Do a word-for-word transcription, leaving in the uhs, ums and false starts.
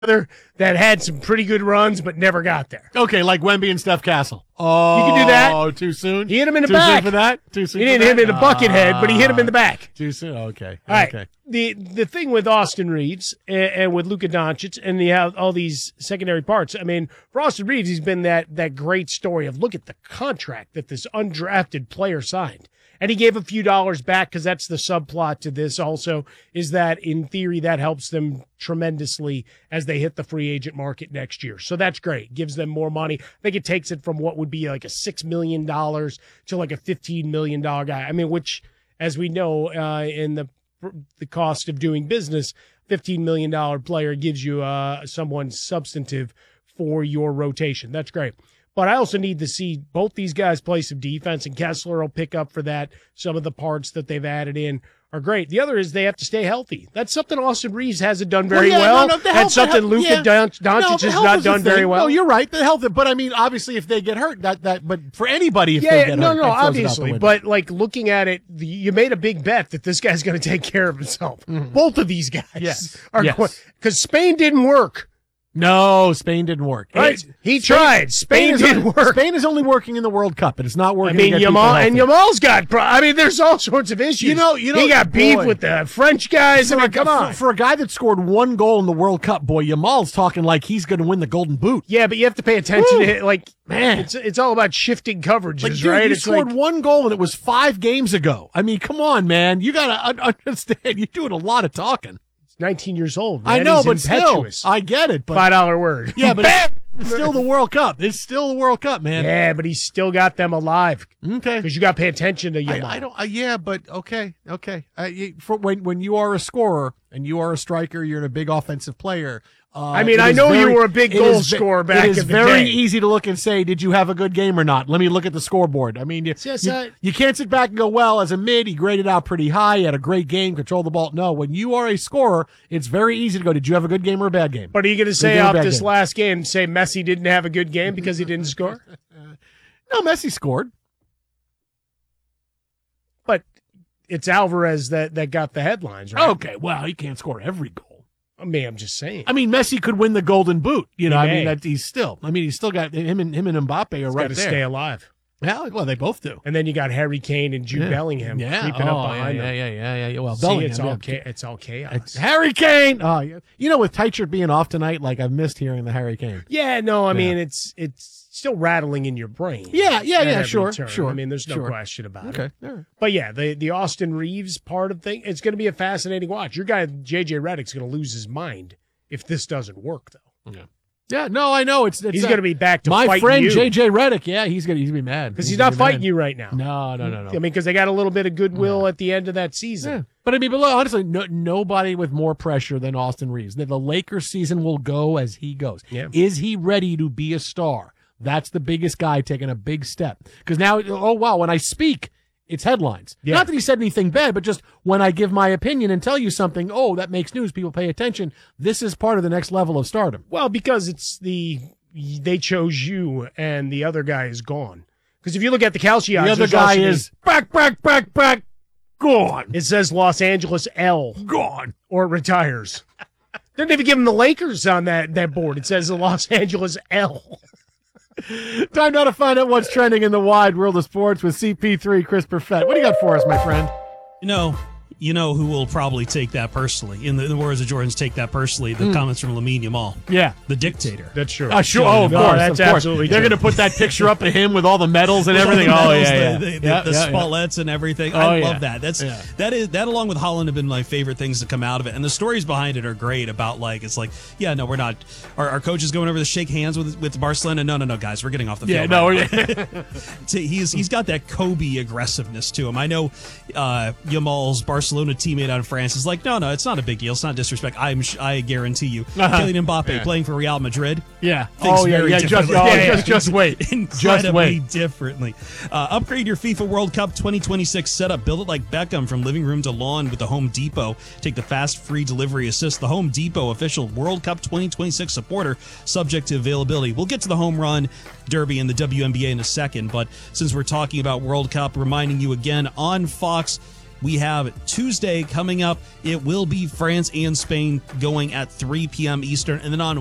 that had some pretty good runs but never got there. Okay, like Wemby and Steph Castle. Oh, you can do that. Oh, too soon? He hit him in the too back. Too soon for that? Too soon He for didn't that? hit him in the bucket head, but he hit him in the back. Too soon? Okay. All right. Okay. The the thing with Austin Reeves and, and with Luka Doncic and the all these secondary parts, I mean, for Austin Reeves, he's been that that great story of look at the contract that this undrafted player signed. And he gave a few dollars back because that's the subplot to this also, is that in theory that helps them tremendously as they hit the free agent market next year. So that's great. Gives them more money. I think it takes it from what would be like a six million dollars to like a fifteen million dollars guy. I mean, which, as we know, uh, in the the cost of doing business, fifteen million dollars player gives you uh, someone substantive for your rotation. That's great. But I also need to see both these guys play some defense, and Kessler will pick up for that. Some of the parts that they've added in are great. The other is they have to stay healthy. That's something Austin Reeves hasn't done very well. Yeah, well. No, no, That's health, something Luka yeah. Doncic no, has not done very well. No, you're right. The health, but I mean, obviously, if they get hurt, that that. But for anybody, if yeah, they get no, hurt, no, that throws it out the obviously. window. But like looking at it, the, you made a big bet that this guy's going to take care of himself. Mm-hmm. Both of these guys, yes, are yes. Because Spain didn't work. No, Spain didn't work. Right? It's, he Spain, tried. Spain, Spain didn't work. Spain is only working in the World Cup, but it's not working. I mean, Yamal and Yamal's got. Pro- I mean, there's all sorts of issues. You know, you know, he got beef boy. with the French guys. For I mean, a, come on. For, for a guy that scored one goal in the World Cup, boy, Yamal's talking like he's going to win the Golden Boot. Yeah, but you have to pay attention Woo. to it. Like, man, it's it's all about shifting coverages, like, dude, right? You it's scored like, one goal and it was five games ago. I mean, come on, man. You got to understand. You're doing a lot of talking. nineteen years old. Man. I know, He's but impetuous. still, I get it. But Five dollar word. Yeah, but it's still the World Cup. It's still the World Cup, man. Yeah, but he's still got them alive. Okay, because you got to pay attention to Yamal. I, I don't. Uh, yeah, but okay, okay. Uh, you, for when when you are a scorer and you are a striker, you're a big offensive player. Uh, I mean, I know very, you were a big goal is, scorer back in the day. It is very easy to look and say, did you have a good game or not? Let me look at the scoreboard. I mean, you, yes, you, uh, you can't sit back and go, well, as a mid, he graded out pretty high. He had a great game, controlled the ball. No, when you are a scorer, it's very easy to go, did you have a good game or a bad game? But are you going to say off this game? last game, say Messi didn't have a good game because he didn't score? No, Messi scored. But it's Alvarez that, that got the headlines, right? Okay, well, he can't score every goal. I mean, I'm just saying. I mean, Messi could win the Golden Boot. You know, he I mean, may. that he's still. I mean, he's still got him and him and Mbappe are He's right got to there. stay alive. Yeah, well, they both do. And then you got Harry Kane and Jude yeah. Bellingham yeah. creeping oh, up behind yeah, them. yeah, yeah, yeah, yeah. Well, See, Bellingham, it's all yeah. cha- it's all chaos. It's Harry Kane. Oh, yeah. You know, with Teichert being off tonight, like I've missed hearing the Harry Kane. Yeah, no, I Yeah. mean it's it's still rattling in your brain. Yeah, yeah, at yeah. every Sure, turn. sure. I mean, there's no sure. question about Okay. it. All right. But yeah, the the Austin Reeves part of thing, it's going to be a fascinating watch. Your guy J J Redick's going to lose his mind if this doesn't work, though. Yeah. Yeah, no, I know. It's, it's he's uh, going to be back to my fighting friend you. J J Redick. Yeah, he's gonna he's gonna be mad because he's, he's not fighting mad. you right now. No, no, no, no. I mean, because they got a little bit of goodwill yeah. at the end of that season. Yeah. But I mean, but look, honestly, no, nobody with more pressure than Austin Reeves. The, the Lakers season will go as he goes. Yeah. Is he ready to be a star? That's the biggest guy taking a big step. Because now, oh wow, when I speak, it's headlines. Yeah. Not that he said anything bad, but just when I give my opinion and tell you something, oh, that makes news. People pay attention. This is part of the next level of stardom. Well, because it's the they chose you and the other guy is gone. Because if you look at the Calci odds, The other there's guy also is back, back, back, back, gone. the, it says Los Angeles L Gone. or retires. Didn't even give him the Lakers on that, that board. It says the Los Angeles L. Time now to find out what's trending in the wide world of sports with C P three, Chris Perfett. What do you got for us, my friend? You know, you know who will probably take that personally. In the, in the words of Jordan's take that personally, the Mm. comments from Lamine Yamal. Yeah. The dictator. That's true. Uh, sure. Oh, of No, course. that's of course. absolutely They're true. going to put that picture up of him with all the medals and everything. All the Oh, medals, yeah, yeah. The, the, yeah, the yeah, spotlights and everything. Oh, I yeah. love that. That's Yeah. that is that along with Holland have been my favorite things to come out of it. And the stories behind it are great about like it's like, yeah, no, we're not our, our coach is going over to shake hands with with Barcelona. No, no, no, guys, we're getting off the Yeah, field. no, right yeah. now. he's he's got that Kobe aggressiveness to him. I know uh, Yamal's Barcelona teammate out in France is like, no, no, it's not a big deal. It's not disrespect. I'm I guarantee you, Uh-huh. Kylian Mbappe Yeah. playing for Real Madrid. Yeah. Thinks Oh, yeah, very yeah. Just, differently. oh, Yeah, just, just wait. Incredibly Just wait. differently. Uh, upgrade your FIFA World Cup twenty twenty-six setup. Build it like Beckham from living room to lawn with the Home Depot. Take the fast free delivery assist. The Home Depot official World Cup twenty twenty-six supporter, subject to availability. We'll get to the home run derby and the W N B A in a second, but since we're talking about World Cup, reminding you again on Fox, We have Tuesday coming up. It will be France and Spain going at three p.m. Eastern. And then on